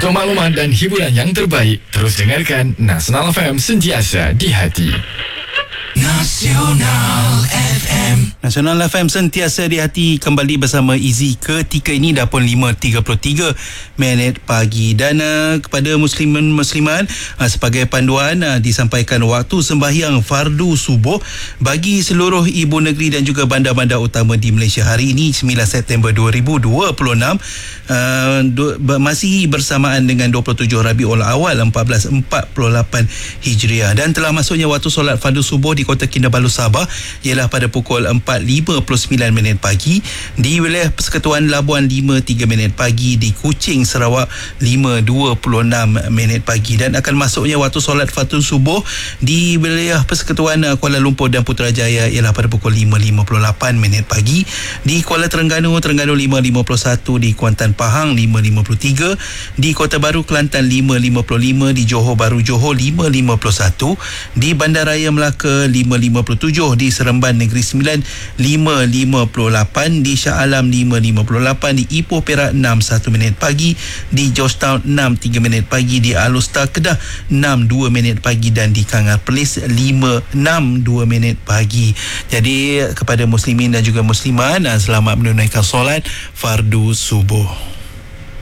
Untuk maklumat dan hiburan yang terbaik, terus dengarkan Nasional FM, sentiasa di hati. Nasional FM sentiasa di hati, kembali bersama Izzy ketika ini dah pun 5.33 minit pagi. Dan kepada musliman sebagai panduan disampaikan waktu sembahyang fardu subuh bagi seluruh ibu negeri dan juga bandar-bandar utama di Malaysia hari ini 9 September 2026, masih bersamaan dengan 27 Rabiul Awal 1448 Hijriah, dan telah masuknya waktu solat fardu subuh di Kota Kinabalu, Sabah ialah pada pukul 4.59 minit pagi, di wilayah Persekutuan Labuan 5.3 minit pagi, di Kuching, Sarawak 5.26 minit pagi, dan akan masuknya waktu solat fardu subuh di wilayah Persekutuan Kuala Lumpur dan Putrajaya ialah pada pukul 5.58 minit pagi, di Kuala Terengganu 5.51, di Kuantan Pahang 5.53, di Kota Baru Kelantan 5.55, di Johor Bahru Johor 5.51, di Bandaraya Melaka 5.57, di Seremban Negeri Sembilan 5.58, di Shah Alam 5.58, di Ipoh Perak 6.1 minit pagi, di Georgetown 6.3 minit pagi, di Alustar Kedah 6.2 minit pagi, dan di Kangar Perlis 5.62 minit pagi. Jadi kepada muslimin dan juga muslimat, selamat menunaikan solat fardu subuh.